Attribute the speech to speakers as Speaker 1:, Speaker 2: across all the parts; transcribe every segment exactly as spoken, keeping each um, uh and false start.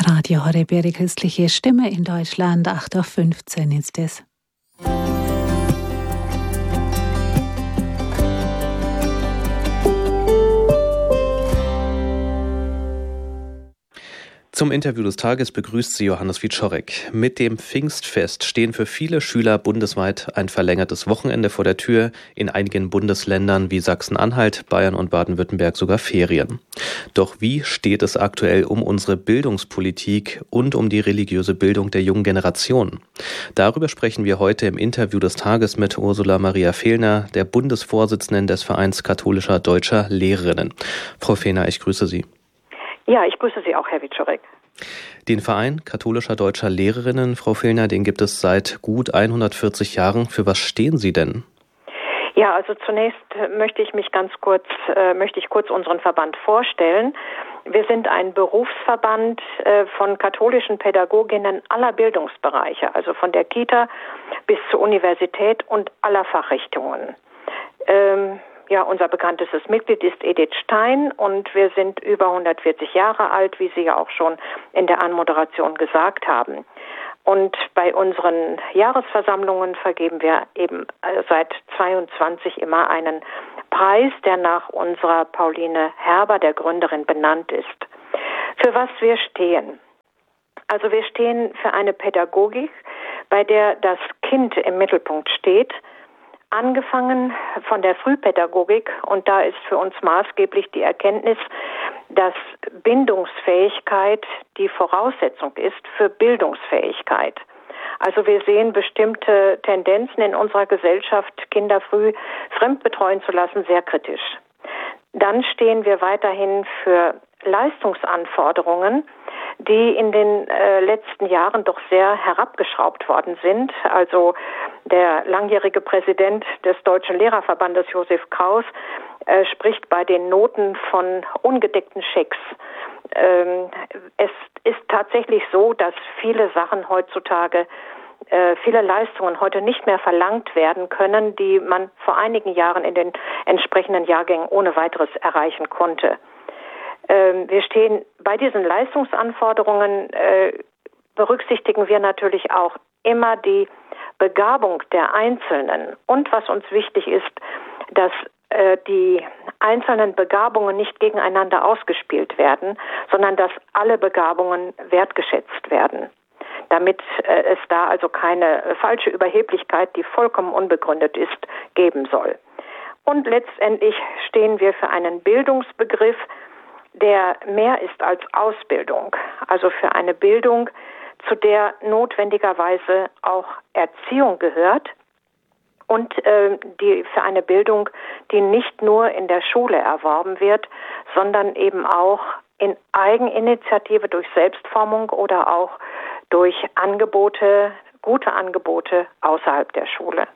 Speaker 1: Radio Horeb, Ihre christliche Stimme in Deutschland, acht Uhr fünfzehn ist es.
Speaker 2: Zum Interview des Tages begrüßt Sie Johannes Wieczorek. Mit dem Pfingstfest stehen für viele Schüler bundesweit ein verlängertes Wochenende vor der Tür. In einigen Bundesländern wie Sachsen-Anhalt, Bayern und Baden-Württemberg sogar Ferien. Doch wie steht es aktuell um unsere Bildungspolitik und um die religiöse Bildung der jungen Generation? Darüber sprechen wir heute im Interview des Tages mit Ursula Maria Fehlner, der Bundesvorsitzenden des Vereins katholischer deutscher Lehrerinnen. Frau Fehlner, ich grüße Sie.
Speaker 3: Ja, ich grüße Sie auch, Herr Wieczorek.
Speaker 2: Den Verein katholischer deutscher Lehrerinnen, Frau Fehlner, den gibt es seit gut hundertvierzig Jahren. Für was stehen Sie denn?
Speaker 3: Ja, also zunächst möchte ich mich ganz kurz, äh, möchte ich kurz unseren Verband vorstellen. Wir sind ein Berufsverband äh, von katholischen Pädagoginnen aller Bildungsbereiche, also von der Kita bis zur Universität und aller Fachrichtungen. Ähm, Ja, unser bekanntestes Mitglied ist Edith Stein und wir sind über hundertvierzig Jahre alt, wie Sie ja auch schon in der Anmoderation gesagt haben. Und bei unseren Jahresversammlungen vergeben wir eben seit zweiundzwanzig immer einen Preis, der nach unserer Pauline Herber, der Gründerin, benannt ist. Für was wir stehen? Also wir stehen für eine Pädagogik, bei der das Kind im Mittelpunkt steht, angefangen von der Frühpädagogik, und da ist für uns maßgeblich die Erkenntnis, dass Bindungsfähigkeit die Voraussetzung ist für Bildungsfähigkeit. Also wir sehen bestimmte Tendenzen in unserer Gesellschaft, Kinder früh fremdbetreuen zu lassen, sehr kritisch. Dann stehen wir weiterhin für Leistungsanforderungen, die in den äh, letzten Jahren doch sehr herabgeschraubt worden sind. Also der langjährige Präsident des Deutschen Lehrerverbandes, Josef Kraus, äh, spricht bei den Noten von ungedeckten Schecks. Ähm, es ist tatsächlich so, dass viele Sachen heutzutage, äh, viele Leistungen heute nicht mehr verlangt werden können, die man vor einigen Jahren in den entsprechenden Jahrgängen ohne weiteres erreichen konnte. Wir stehen bei diesen Leistungsanforderungen, äh, berücksichtigen wir natürlich auch immer die Begabung der Einzelnen. Und was uns wichtig ist, dass äh, die einzelnen Begabungen nicht gegeneinander ausgespielt werden, sondern dass alle Begabungen wertgeschätzt werden. Damit äh, es da also keine falsche Überheblichkeit, die vollkommen unbegründet ist, geben soll. Und letztendlich stehen wir für einen Bildungsbegriff, der mehr ist als Ausbildung, also für eine Bildung, zu der notwendigerweise auch Erziehung gehört und äh, die für eine Bildung, die nicht nur in der Schule erworben wird, sondern eben auch in Eigeninitiative durch Selbstformung oder auch durch Angebote, gute Angebote außerhalb der Schule.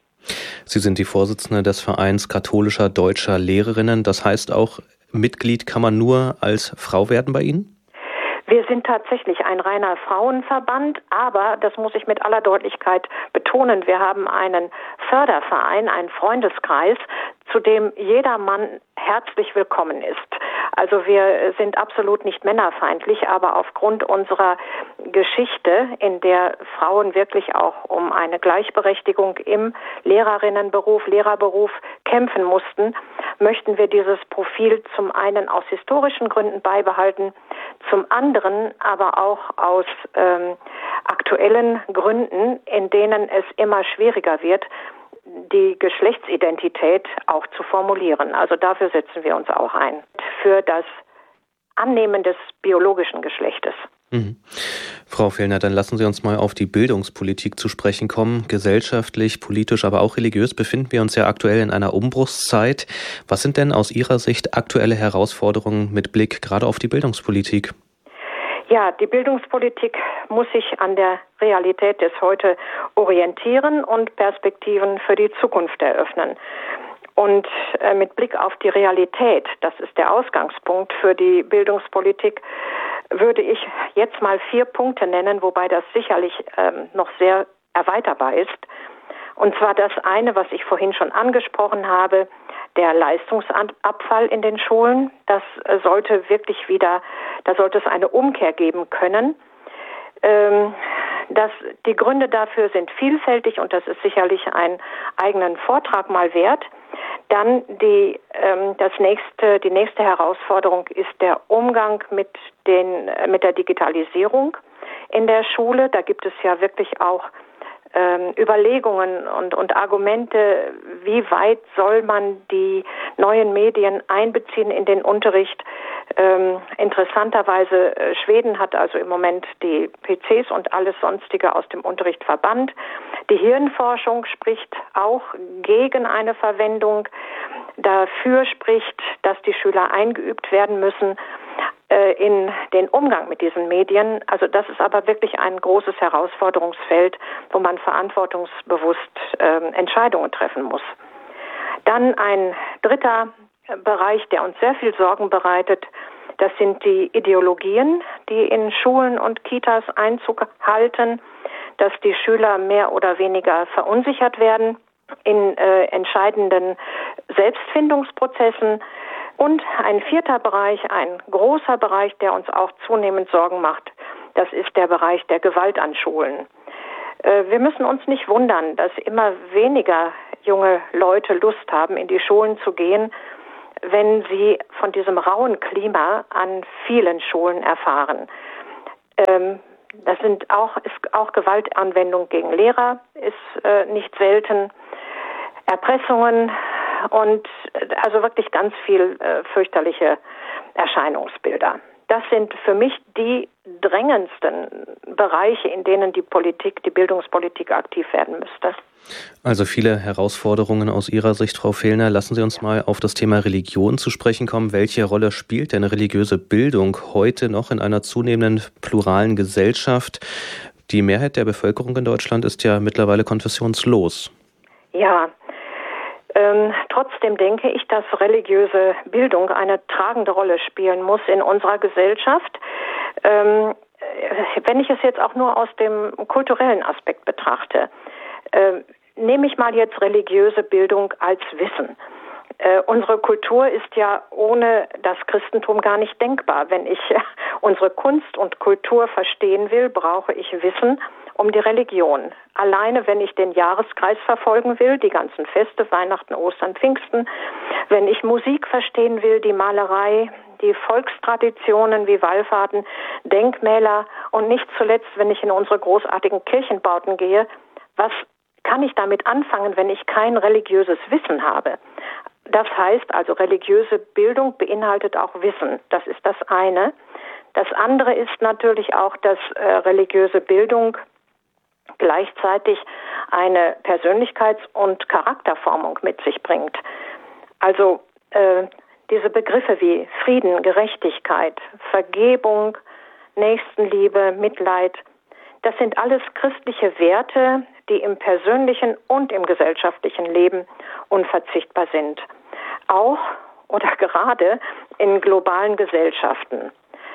Speaker 2: Sie sind die Vorsitzende des Vereins katholischer deutscher Lehrerinnen, das heißt auch, Mitglied kann man nur als Frau werden bei Ihnen?
Speaker 3: Wir sind tatsächlich ein reiner Frauenverband, aber das muss ich mit aller Deutlichkeit betonen. Wir haben einen Förderverein, einen Freundeskreis, zu dem jeder Mann herzlich willkommen ist. Also wir sind absolut nicht männerfeindlich, aber aufgrund unserer Geschichte, in der Frauen wirklich auch um eine Gleichberechtigung im Lehrerinnenberuf, Lehrerberuf kämpfen mussten, möchten wir dieses Profil zum einen aus historischen Gründen beibehalten, zum anderen aber auch aus ähm, aktuellen Gründen, in denen es immer schwieriger wird, die Geschlechtsidentität auch zu formulieren. Also dafür setzen wir uns auch ein. Für das Annehmen des biologischen Geschlechtes.
Speaker 2: Mhm. Frau Fehlner, dann lassen Sie uns mal auf die Bildungspolitik zu sprechen kommen. Gesellschaftlich, politisch, aber auch religiös befinden wir uns ja aktuell in einer Umbruchszeit. Was sind denn aus Ihrer Sicht aktuelle Herausforderungen mit Blick gerade auf die Bildungspolitik?
Speaker 3: Ja, die Bildungspolitik muss sich an der Realität des Heute orientieren und Perspektiven für die Zukunft eröffnen. Und äh, mit Blick auf die Realität, das ist der Ausgangspunkt für die Bildungspolitik, würde ich jetzt mal vier Punkte nennen, wobei das sicherlich ähm, noch sehr erweiterbar ist. Und zwar das eine, was ich vorhin schon angesprochen habe, der Leistungsabfall in den Schulen. Das sollte wirklich wieder, da sollte es eine Umkehr geben können. Ähm, das, die Gründe dafür sind vielfältig und das ist sicherlich einen eigenen Vortrag mal wert. Dann die, ähm, das nächste, die nächste Herausforderung ist der Umgang mit den, äh, mit der Digitalisierung in der Schule. Da gibt es ja wirklich auch ähm, Überlegungen und, und Argumente, wie weit soll man die neuen Medien einbeziehen in den Unterricht. Ähm, interessanterweise, äh, Schweden hat also im Moment die P Cs und alles Sonstige aus dem Unterricht verbannt. Die Hirnforschung spricht auch gegen eine Verwendung. Dafür spricht, dass die Schüler eingeübt werden müssen äh, in den Umgang mit diesen Medien. Also das ist aber wirklich ein großes Herausforderungsfeld, wo man verantwortungsbewusst äh, Entscheidungen treffen muss. Dann ein dritter Bereich, der uns sehr viel Sorgen bereitet, das sind die Ideologien, die in Schulen und Kitas Einzug halten, dass die Schüler mehr oder weniger verunsichert werden in äh, entscheidenden Selbstfindungsprozessen. Und ein vierter Bereich, ein großer Bereich, der uns auch zunehmend Sorgen macht, das ist der Bereich der Gewalt an Schulen. Äh, wir müssen uns nicht wundern, dass immer weniger junge Leute Lust haben, in die Schulen zu gehen, wenn sie von diesem rauen Klima an vielen Schulen erfahren. Ähm, das sind auch, ist auch Gewaltanwendung gegen Lehrer, ist äh, nicht selten, Erpressungen und äh, also wirklich ganz viel äh, fürchterliche Erscheinungsbilder. Das sind für mich die drängendsten Bereiche, in denen die Politik, die Bildungspolitik aktiv werden müsste.
Speaker 2: Also viele Herausforderungen aus Ihrer Sicht, Frau Fehlner. Lassen Sie uns mal auf das Thema Religion zu sprechen kommen. Welche Rolle spielt denn religiöse Bildung heute noch in einer zunehmenden pluralen Gesellschaft? Die Mehrheit der Bevölkerung in Deutschland ist ja mittlerweile konfessionslos.
Speaker 3: Ja, ähm, trotzdem denke ich, dass religiöse Bildung eine tragende Rolle spielen muss in unserer Gesellschaft. Ähm, wenn ich es jetzt auch nur aus dem kulturellen Aspekt betrachte, äh, nehme ich mal jetzt religiöse Bildung als Wissen. Äh, unsere Kultur ist ja ohne das Christentum gar nicht denkbar. Wenn ich äh, unsere Kunst und Kultur verstehen will, brauche ich Wissen um die Religion. Alleine, wenn ich den Jahreskreis verfolgen will, die ganzen Feste, Weihnachten, Ostern, Pfingsten, wenn ich Musik verstehen will, die Malerei, die Volkstraditionen wie Wallfahrten, Denkmäler und nicht zuletzt, wenn ich in unsere großartigen Kirchenbauten gehe, was kann ich damit anfangen, wenn ich kein religiöses Wissen habe? Das heißt also, religiöse Bildung beinhaltet auch Wissen. Das ist das eine. Das andere ist natürlich auch, dass äh, religiöse Bildung gleichzeitig eine Persönlichkeits- und Charakterformung mit sich bringt. Also äh, diese Begriffe wie Frieden, Gerechtigkeit, Vergebung, Nächstenliebe, Mitleid, das sind alles christliche Werte, die im persönlichen und im gesellschaftlichen Leben unverzichtbar sind. Auch oder gerade in globalen Gesellschaften.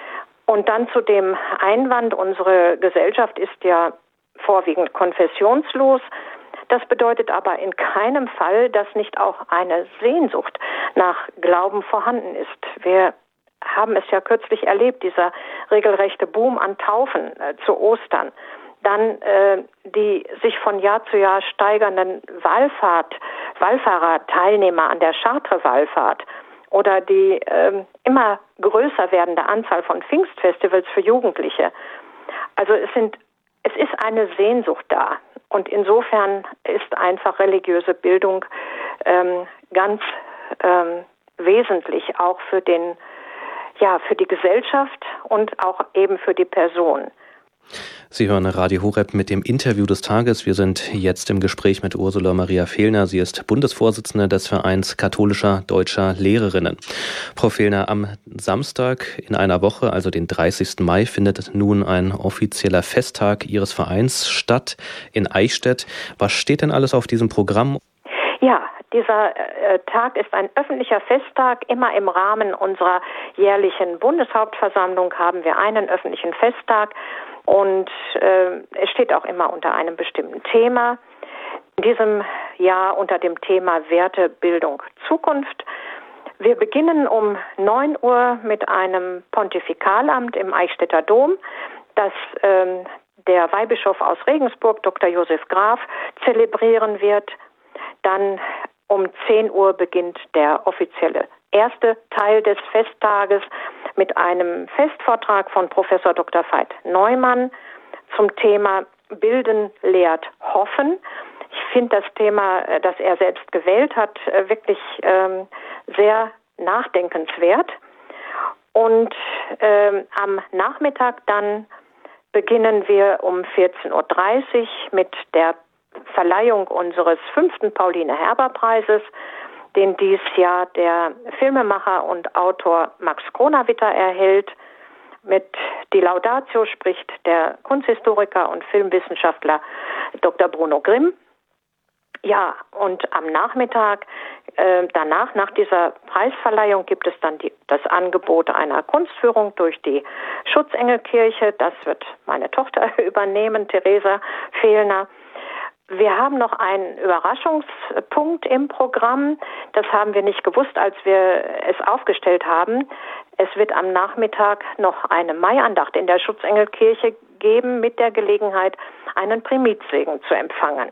Speaker 3: Und dann zu dem Einwand, unsere Gesellschaft ist ja vorwiegend konfessionslos. Das bedeutet aber in keinem Fall, dass nicht auch eine Sehnsucht nach Glauben vorhanden ist. Wir haben es ja kürzlich erlebt, dieser regelrechte Boom an Taufen äh, zu Ostern. Dann äh, die sich von Jahr zu Jahr steigernden Wallfahrt, Wallfahrerteilnehmer an der Chartres-Wallfahrt oder die äh, immer größer werdende Anzahl von Pfingstfestivals für Jugendliche. Also es sind, es ist eine Sehnsucht da. Und insofern ist einfach religiöse Bildung ähm, ganz ähm, wesentlich auch für den, ja, für die Gesellschaft und auch eben für die Person.
Speaker 2: Sie hören Radio Horeb mit dem Interview des Tages. Wir sind jetzt im Gespräch mit Ursula Maria Fehlner. Sie ist Bundesvorsitzende des Vereins katholischer deutscher Lehrerinnen. Frau Fehlner, am Samstag in einer Woche, also den dreißigsten Mai, findet nun ein offizieller Festtag Ihres Vereins statt in Eichstätt. Was steht denn alles auf diesem Programm?
Speaker 3: Ja, dieser äh, Tag ist ein öffentlicher Festtag. Immer im Rahmen unserer jährlichen Bundeshauptversammlung haben wir einen öffentlichen Festtag. Und äh, es steht auch immer unter einem bestimmten Thema. in diesem Jahr unter dem Thema Werte, Bildung, Zukunft. Wir beginnen um neun Uhr mit einem Pontifikalamt im Eichstätter Dom, das ähm, der Weihbischof aus Regensburg, Doktor Josef Graf, zelebrieren wird. Dann um zehn Uhr beginnt der offizielle erste Teil des Festtages mit einem Festvortrag von Professor Doktor Veit Neumann zum Thema Bilden lehrt Hoffen. Ich finde das Thema, das er selbst gewählt hat, wirklich ähm, sehr nachdenkenswert. Und ähm, am Nachmittag dann beginnen wir um vierzehn Uhr dreißig mit der Verleihung unseres fünften Pauline-Herber-Preises, den dies Jahr der Filmemacher und Autor Max Kronawitter erhält. Mit die Laudatio spricht der Kunsthistoriker und Filmwissenschaftler Doktor Bruno Grimm. Ja, und am Nachmittag, äh, danach, nach dieser Preisverleihung, gibt es dann die, das Angebot einer Kunstführung durch die Schutzengelkirche. Das wird meine Tochter übernehmen, Theresa Fehlner. Wir haben noch einen Überraschungspunkt im Programm. Das haben wir nicht gewusst, als wir es aufgestellt haben. Es wird am Nachmittag noch eine Maiandacht in der Schutzengelkirche geben, mit der Gelegenheit, einen Primitzsegen zu empfangen.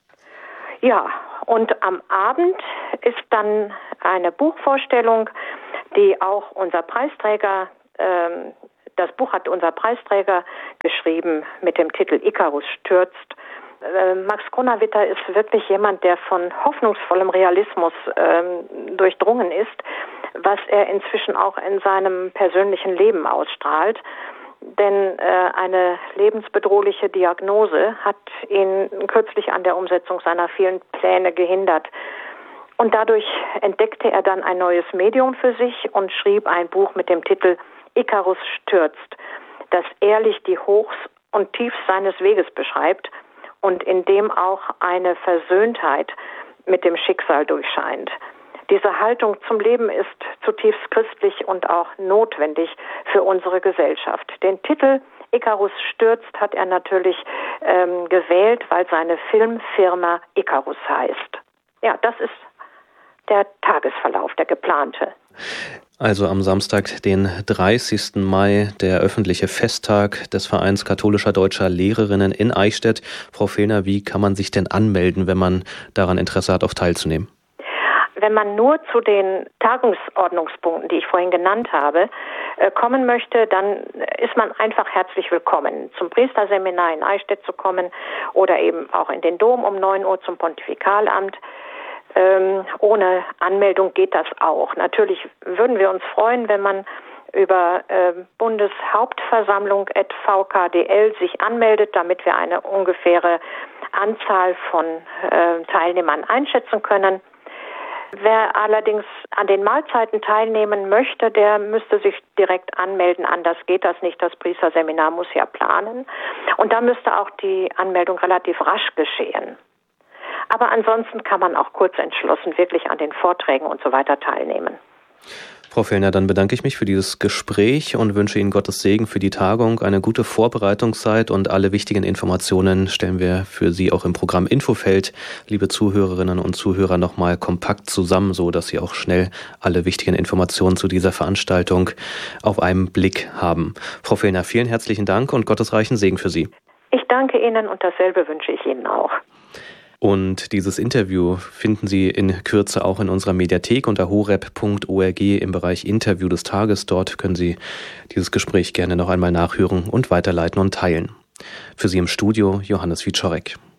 Speaker 3: Ja, und am Abend ist dann eine Buchvorstellung, die auch unser Preisträger, ähm, das Buch hat unser Preisträger geschrieben mit dem Titel Ikarus stürzt. Äh, Max Kronawitter ist wirklich jemand, der von hoffnungsvollem Realismus ähm, durchdrungen ist, was er inzwischen auch in seinem persönlichen Leben ausstrahlt. Denn äh, eine lebensbedrohliche Diagnose hat ihn kürzlich an der Umsetzung seiner vielen Pläne gehindert. Und dadurch entdeckte er dann ein neues Medium für sich und schrieb ein Buch mit dem Titel Ikarus stürzt, das ehrlich die Hochs und Tiefs seines Weges beschreibt und in dem auch eine Versöhntheit mit dem Schicksal durchscheint. Diese Haltung zum Leben ist zutiefst christlich und auch notwendig für unsere Gesellschaft. Den Titel Ikarus stürzt hat er natürlich ähm, gewählt, weil seine Filmfirma Ikarus heißt. Ja, das ist der Tagesverlauf, der geplante.
Speaker 2: Also am Samstag, den dreißigsten Mai, der öffentliche Festtag des Vereins katholischer deutscher Lehrerinnen in Eichstätt. Frau Fehlner, wie kann man sich denn anmelden, wenn man daran Interesse hat, auch teilzunehmen?
Speaker 3: Wenn man nur zu den Tagungsordnungspunkten, die ich vorhin genannt habe, kommen möchte, dann ist man einfach herzlich willkommen, zum Priesterseminar in Eichstätt zu kommen oder eben auch in den Dom um neun Uhr zum Pontifikalamt. Ähm, ohne Anmeldung geht das auch. Natürlich würden wir uns freuen, wenn man über äh, Bundeshauptversammlung at v k d l sich anmeldet, damit wir eine ungefähre Anzahl von äh, Teilnehmern einschätzen können. Wer allerdings an den Mahlzeiten teilnehmen möchte, der müsste sich direkt anmelden. Anders geht das nicht. Das Priesterseminar muss ja planen. Und da müsste auch die Anmeldung relativ rasch geschehen. Aber ansonsten kann man auch kurz entschlossen wirklich an den Vorträgen und so weiter teilnehmen.
Speaker 2: Frau Fehlner, dann bedanke ich mich für dieses Gespräch und wünsche Ihnen Gottes Segen für die Tagung, eine gute Vorbereitungszeit und alle wichtigen Informationen stellen wir für Sie auch im Programm Infofeld, liebe Zuhörerinnen und Zuhörer, nochmal kompakt zusammen, so dass Sie auch schnell alle wichtigen Informationen zu dieser Veranstaltung auf einen Blick haben. Frau Fehlner, vielen herzlichen Dank und gottesreichen Segen für Sie.
Speaker 3: Ich danke Ihnen und dasselbe wünsche ich Ihnen auch.
Speaker 2: Und dieses Interview finden Sie in Kürze auch in unserer Mediathek unter horeb punkt org im Bereich Interview des Tages. Dort können Sie dieses Gespräch gerne noch einmal nachhören und weiterleiten und teilen. Für Sie im Studio Johannes Wiczorek.